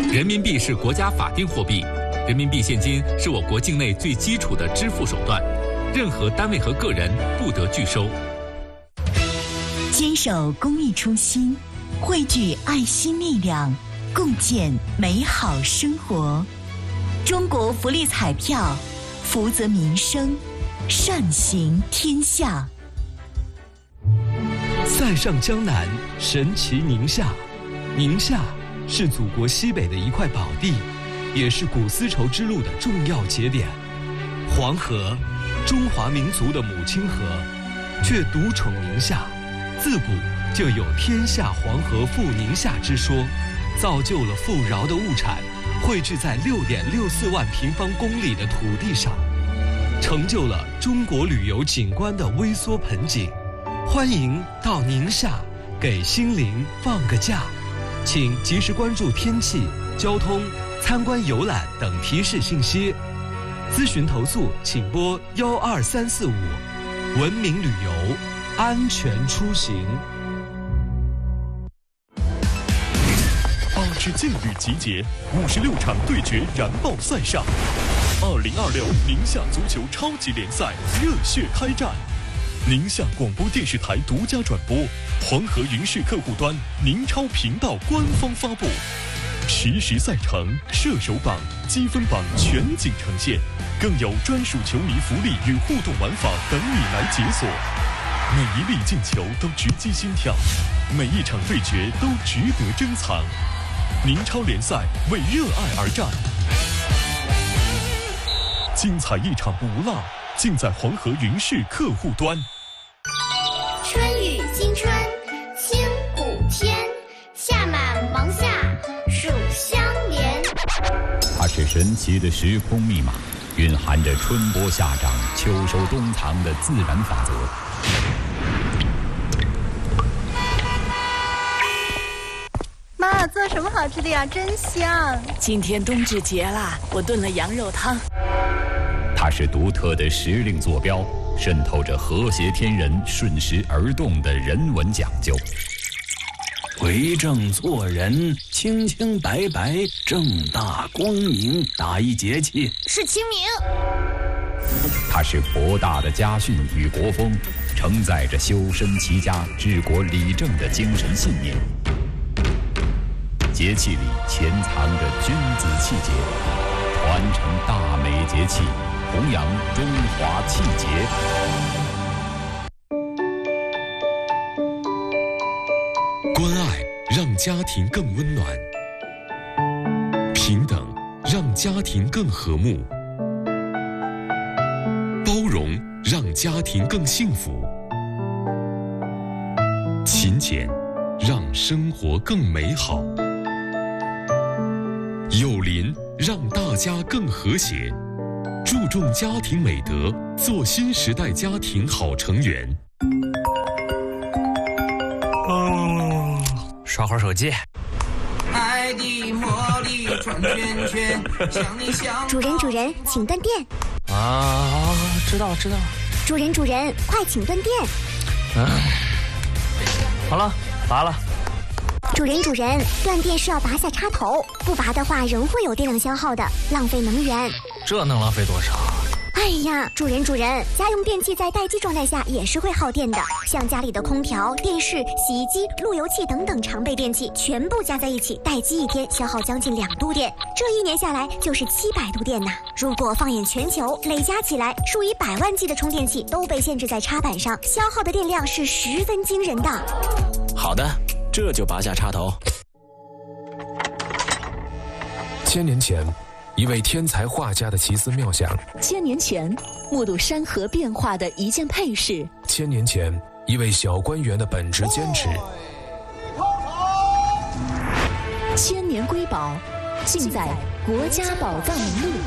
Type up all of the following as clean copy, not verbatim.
人民币是国家法定货币，人民币现金是我国境内最基础的支付手段，任何单位和个人不得拒收。 坚守公益初心，汇聚爱心力量，共建美好生活。中国福利彩票，福泽民生，善行天下。 塞上江南，神奇宁夏。宁夏是祖国西北的一块宝地，也是古丝绸之路的重要节点。黄河，中华民族的母亲河，却独宠宁夏。自古就有天下黄河赴宁夏之说，造就了富饶的物产汇聚在6.64万平方公里的土地上，成就了中国旅游景观的微缩盆景。欢迎到宁夏给心灵放个假，请及时关注天气、交通、参观游览等提示信息。咨询投诉请拨12345，文明旅游，安全出行。 8支劲旅集结，56场对决燃爆赛上，2026宁夏足球超级联赛热血开战。宁夏广播电视台独家转播，黄河云视客户端宁超频道官方发布，实时赛程、射手榜、积分榜全景呈现，更有专属球迷福利与互动玩法等你来解锁。每一粒进球都直击心跳，每一场对决都值得珍藏。宁超联赛为热爱而战，精彩一场不落，尽在黄河云视客户端。 春雨惊春，清谷天，夏满芒夏，暑相连。 它是神奇的时空密码，蕴含着春播夏长、秋收冬藏的自然法则。 妈，做什么好吃的呀？真香！ 今天冬至节啦，我炖了羊肉汤。 它是独特的时令坐标，渗透着和谐天人、顺时而动的人文讲究。 为政做人，清清白白，正大光明，哪一节气？ 是清明。 它是博大的家训与国风，承载着修身齐家、治国理政的精神信念。节气里潜藏着君子气节，传承大美节气，弘扬中华气节。 关爱让家庭更温暖，平等让家庭更和睦，包容让家庭更幸福，勤俭让生活更美好，有邻让大家更和谐。注重家庭美德，做新时代家庭好成员。 刷会儿手机。 爱的魔力转圈圈，想你想。 主人，请断电。 啊，知道了。 主人，快请断电。 好了，拔了。 主人，断电是要拔下插头，不拔的话仍会有电量消耗的，浪费能源。 这能浪费多少？ 哎呀，主人，家用电器在待机状态下也是会耗电的，像家里的空调、电视、洗衣机、路由器等等常备电器，全部加在一起，待机一天消耗将近2度电，这1年下来就是700度电呐。如果放眼全球，累加起来，数以百万计的充电器都被限制在插板上，消耗的电量是十分惊人的。 好的，这就拔下插头。 1000年前，一位天才画家的奇思妙想 ；1000年前，目睹山河变化的一件配饰 ；1000年前，一位小官员的本职坚持。 1000年瑰宝，尽在国家宝藏名录。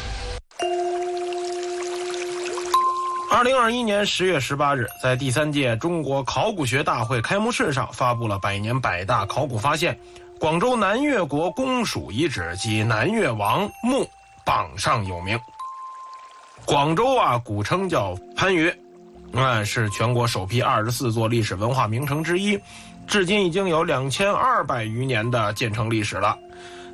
2021年10月18日，在第3届中国考古学大会开幕式上，发布了百年百大考古发现。广州南越国公署遗址及南越王墓榜上有名。广州古称叫番禺，是全国首批24座历史文化名城之一，至今已经有2200余年的建成历史了。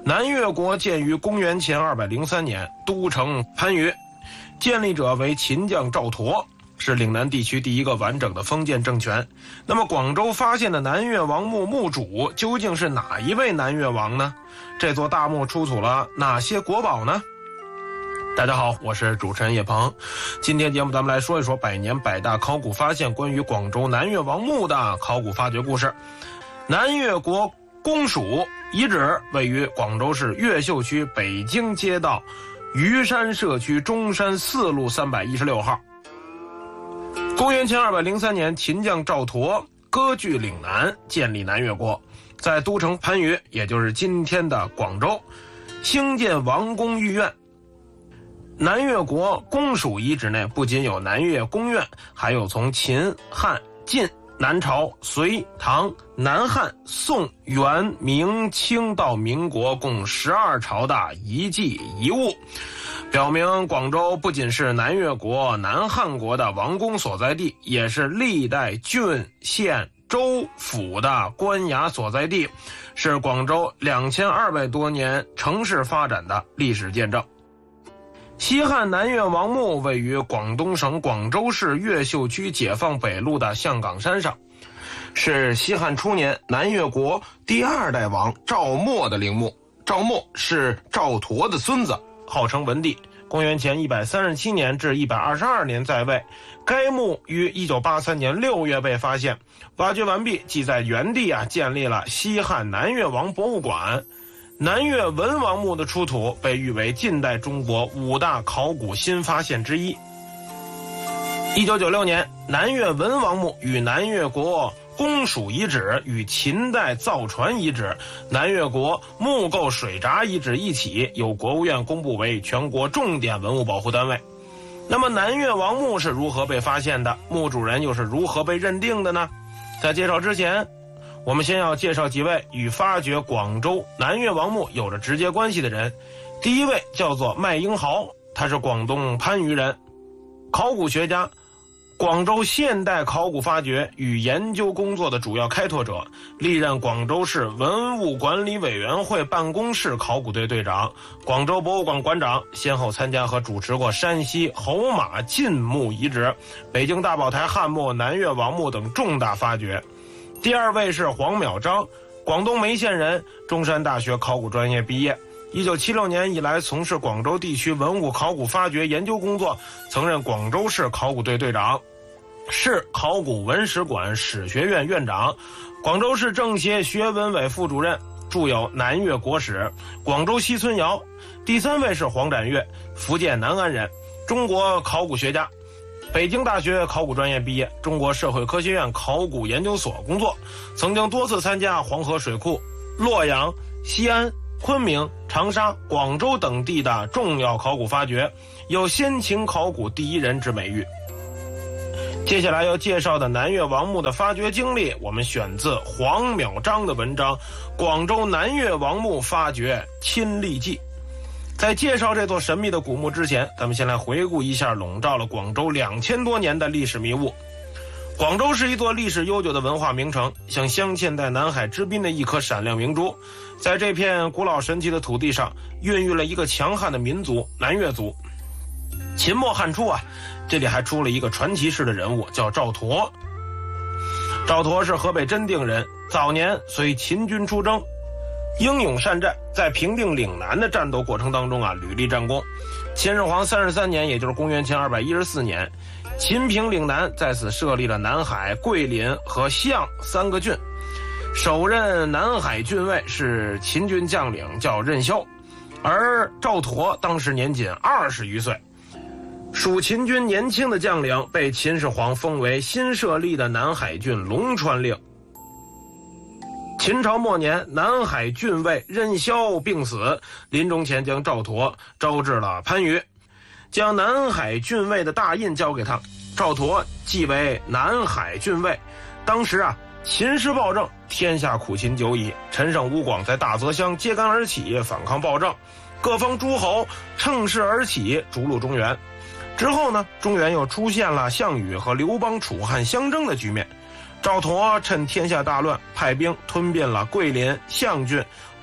南越国建于公元前203年，都城番禺，建立者为秦将赵佗，是岭南地区第一个完整的封建政权。那么广州发现的南越王墓墓主究竟是哪一位南越王呢？这座大墓出土了哪些国宝呢？大家好，我是主持人叶鹏。今天节目咱们来说一说百年百大考古发现关于广州南越王墓的考古发掘故事。南越国公署遗址位于广州市越秀区北京街道虞山社区中山4路316号。公元前203年，秦将赵佗割据岭南，建立南越国，在都城番禺，也就是今天的广州，兴建王宫御苑。南越国公署遗址内不仅有南越宫苑，还有从秦、汉、晋、南朝、隋、唐、南汉、宋、元、明、清到民国共12朝的遗迹遗物，表明广州不仅是南越国、南汉国的王宫所在地，也是历代郡、县、州、府的官衙所在地，是广州2200多年城市发展的历史见证。西汉南越王墓位于广东省广州市越秀区解放北路的象岗山上，是西汉初年南越国第2代王赵默的陵墓。赵默是赵佗的孙子，号称文帝，公元前137年至122年在位。该墓于1983年6月被发现，挖掘完毕，即在原地建立了西汉南越王博物馆。南越文王墓的出土被誉为近代中国5大考古新发现之一。1996年，南越文王墓与南越国公署遗址与秦代造船遗址、南越国木构水闸遗址一起由国务院公布为全国重点文物保护单位。那么南越王墓是如何被发现的？墓主人又是如何被认定的呢？在介绍之前，我们先要介绍几位与发掘广州南越王墓有着直接关系的人。第一位叫做麦英豪，他是广东番禺人，考古学家，广州现代考古发掘与研究工作的主要开拓者，历任广州市文物管理委员会办公室考古队队长、广州博物馆馆长，先后参加和主持过山西侯马晋墓遗址、北京大宝台汉墓、南越王墓等重大发掘。第二位是黄淼章，广东梅县人，中山大学考古专业毕业。1976年以来从事广州地区文物考古发掘研究工作，曾任广州市考古队队长、市考古文史馆史学院院长、广州市政协学文委副主任，著有《南越国史》、《广州西村窑》。第三位是黄展岳，福建南安人，中国考古学家，北京大学考古专业毕业，中国社会科学院考古研究所工作，曾经多次参加黄河水库、洛阳、西安、昆明、长沙、广州等地的重要考古发掘，有先秦考古第一人之美誉。接下来要介绍的南越王墓的发掘经历，我们选自黄淼章的文章《广州南越王墓发掘亲历记》。在介绍这座神秘的古墓之前，咱们先来回顾一下笼罩了广州2000多年的历史迷雾。广州是一座历史悠久的文化名城，像镶嵌在南海之滨的一颗闪亮明珠。在这片古老神奇的土地上，孕育了一个强悍的民族——南越族。秦末汉初这里还出了一个传奇式的人物，叫赵佗。赵佗是河北真定人，早年随秦军出征，英勇善战，在平定岭南的战斗过程当中屡立战功。秦始皇33年，也就是公元前214年，秦平岭南，在此设立了南海、桂林和象3个郡。首任南海郡尉是秦军将领，叫任嚣，而赵佗当时年仅20余岁。属秦军年轻的将领被秦始皇封为新设立的南海郡龙川令。秦朝末年，南海郡尉任嚣病死，临终前将赵佗招至了番禺，将南海郡尉的大印交给他。赵佗继为南海郡尉。当时秦师暴政，天下苦秦久矣，陈胜、吴广在大泽乡揭竿而起，反抗暴政，各方诸侯乘势而起，逐鹿中原。之后呢，中原又出现了项羽和刘邦楚汉相争的局面。赵佗趁天下大乱，派兵吞并了桂林、象郡，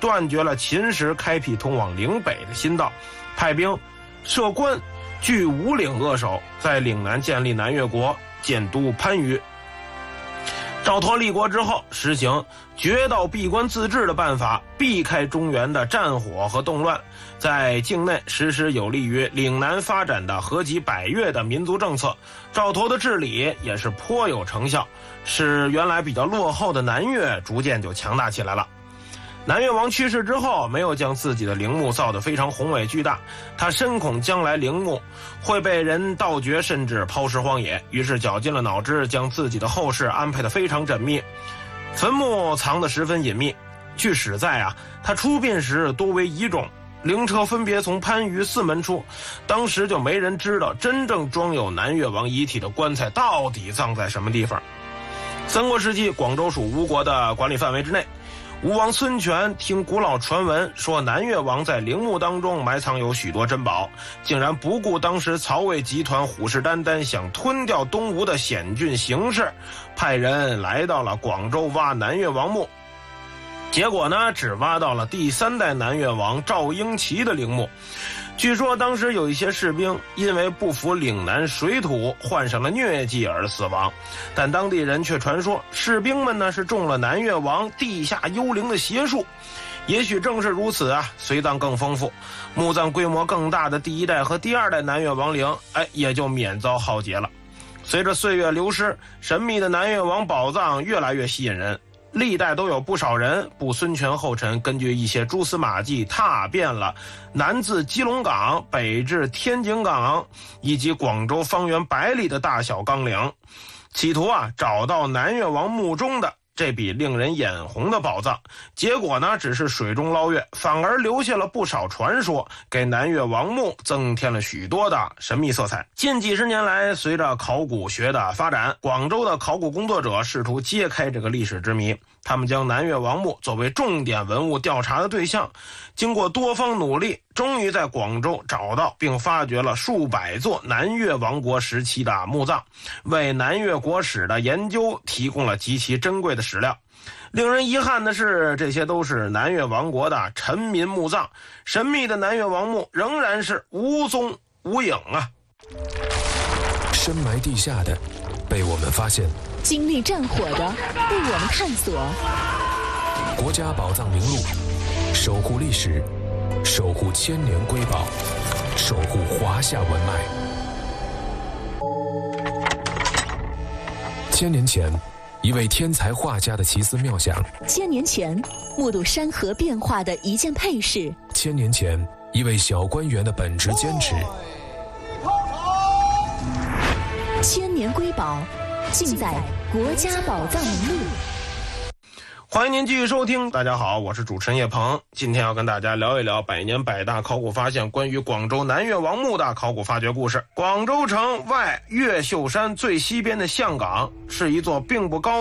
断绝了秦时开辟通往岭北的新道，派兵设关据五岭扼守，在岭南建立南越国，建都番禺。赵佗立国之后，实行绝道闭关自治的办法，避开中原的战火和动乱，在境内实施有利于岭南发展的合集百越的民族政策。赵佗的治理也是颇有成效，使原来比较落后的南越逐渐就强大起来了。南越王去世之后，没有将自己的陵墓造得非常宏伟巨大，他深恐将来陵墓会被人盗掘甚至抛尸荒野，于是绞尽了脑汁，将自己的后事安排得非常缜密，坟墓藏得十分隐秘。据史载他出殡时多为遗冢，灵车分别从番禺4门出，当时就没人知道真正装有南越王遗体的棺材到底葬在什么地方。三国时期，广州属吴国的管理范围之内。吴王孙权听古老传闻说南越王在陵墓当中埋藏有许多珍宝，竟然不顾当时曹魏集团虎视眈眈想吞掉东吴的险峻形势，派人来到了广州挖南越王墓。结果呢，只挖到了第3代南越王赵婴齐的陵墓。据说当时有一些士兵因为不服岭南水土，患上了疟疾而死亡，但当地人却传说士兵们呢是中了南越王地下幽灵的邪术。也许正是如此随葬更丰富，墓葬规模更大的第1代和第2代南越王陵也就免遭浩劫了。随着岁月流失，神秘的南越王宝藏越来越吸引人，历代都有不少人步孙权后尘，根据一些蛛丝马迹踏遍了南自基隆港，北至天井港以及广州方圆100里的大小纲领，企图找到南越王墓中的这笔令人眼红的宝藏。结果呢，只是水中捞月，反而留下了不少传说，给南越王墓增添了许多的神秘色彩。近几十年来，随着考古学的发展，广州的考古工作者试图揭开这个历史之谜，他们将南越王墓作为重点文物调查的对象，经过多方努力，终于在广州找到并发掘了数百座南越王国时期的墓葬，为南越国史的研究提供了极其珍贵的史料。令人遗憾的是，这些都是南越王国的臣民墓葬，神秘的南越王墓仍然是无踪无影深埋地下的被我们发现， 经历战火的被我们探索。 国家宝藏名录，守护历史，守护千年瑰宝，守护华夏文脉。1000年前，一位天才画家的奇思妙想 ；1000年前，目睹山河变化的一件配饰 ；1000年前，一位小官员的本职坚持。 千年瑰宝，尽在国家宝藏名录。 欢迎您继续收听。大家好，我是主持人叶鹏，今天要跟大家聊一聊百年百大考古发现关于广州南越王墓的考古发掘故事。广州城外越秀山最西边的象岗是一座并不高